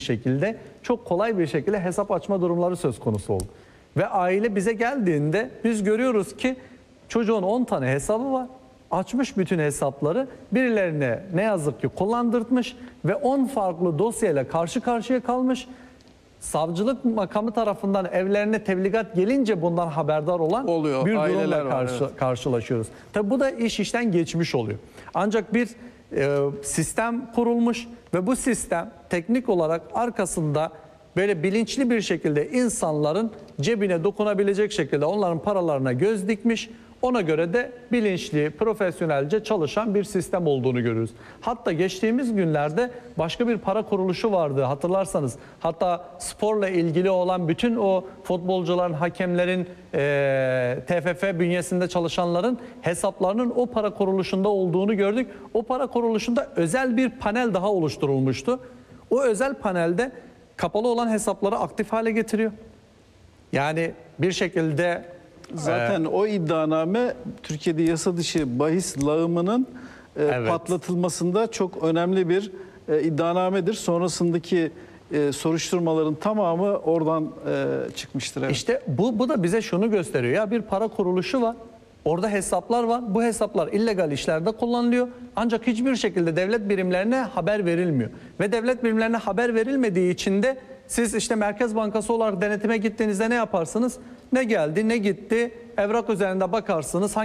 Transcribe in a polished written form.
şekilde çok kolay bir şekilde hesap açma durumları söz konusu oldu. Ve aile bize geldiğinde biz görüyoruz ki çocuğun 10 tane hesabı var. Açmış bütün hesapları, birilerine ne yazık ki kullandırtmış ve 10 farklı dosyayla karşı karşıya kalmış. Savcılık makamı tarafından evlerine tebligat gelince bundan haberdar olan oluyor, bir aileler durumla var, evet. karşılaşıyoruz. Tabi bu da iş işten geçmiş oluyor. Ancak bir sistem kurulmuş ve bu sistem teknik olarak arkasında böyle bilinçli bir şekilde insanların cebine dokunabilecek şekilde onların paralarına göz dikmiş. Ona göre de bilinçli, profesyonelce çalışan bir sistem olduğunu görürüz. Hatta geçtiğimiz günlerde başka bir para kuruluşu vardı hatırlarsanız. Hatta sporla ilgili olan bütün o futbolcuların, hakemlerin, TFF bünyesinde çalışanların hesaplarının o para kuruluşunda olduğunu gördük. O para kuruluşunda özel bir panel daha oluşturulmuştu. O özel panelde kapalı olan hesapları aktif hale getiriyor. Yani bir şekilde... Zaten o iddianame Türkiye'de yasa dışı bahis lağımının Evet. patlatılmasında çok önemli bir iddianamedir. Sonrasındaki soruşturmaların tamamı oradan çıkmıştır. Evet. İşte bu da bize şunu gösteriyor. Ya bir para kuruluşu var. Orada hesaplar var. Bu hesaplar illegal işlerde kullanılıyor. Ancak hiçbir şekilde devlet birimlerine haber verilmiyor. Ve devlet birimlerine haber verilmediği için de siz işte Merkez Bankası olarak denetime gittiğinizde ne yaparsınız? Ne geldi, ne gitti? Evrak üzerinde bakarsınız.